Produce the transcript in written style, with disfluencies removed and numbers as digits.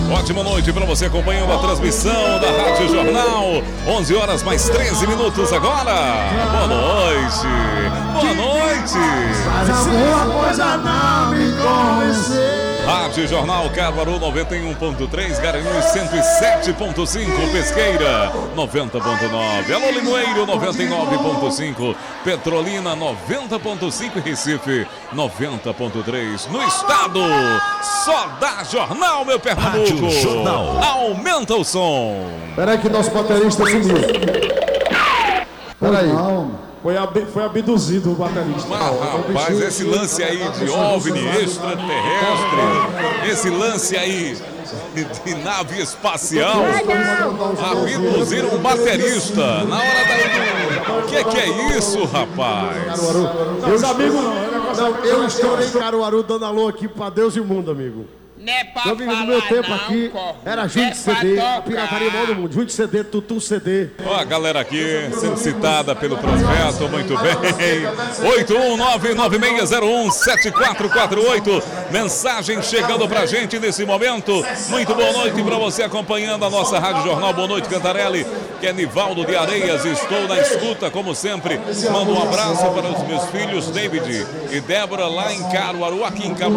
Ótima noite para você acompanhando a transmissão da Rádio Jornal. 11 horas mais 13 minutos agora. Boa noite. Boa noite. Mas alguma coisa não me convenceu. Rádio Jornal Caruaru 91.3, Garanhuns 107.5, Pesqueira 90.9, Alô Limoeiro 99.5, Petrolina 90.5 e Recife 90.3. No estado, só dá Jornal, meu Pernambuco. Rádio Jornal. Aumenta o som. Peraí que nosso baterista sumiu. Peraí. Foi abduzido o baterista. Mas, rapaz, esse lance aí de OVNI extraterrestre, esse lance aí de nave espacial, abduziram um baterista na hora da... O que é isso, rapaz? Meus amigos, Eu estou em Caruaru dando alô aqui pra Deus e o mundo, amigo. Não é pra Meu amigo, falar no meu tempo não, aqui corno. era Júlio É de CD, pra a pirataria maior do mundo. Júlio de CD, Tutu CD. Ó, a galera aqui sendo citada pelo projeto, muito bem. 81996017448. Mensagem chegando pra gente nesse momento. Muito boa noite pra você acompanhando a nossa Rádio Jornal. Boa noite, Cantarelli. Que é Nivaldo de Areias. Estou na escuta, como sempre. Mando um abraço para os meus filhos, David e Débora, lá em Caruaru, aqui em Caruaru.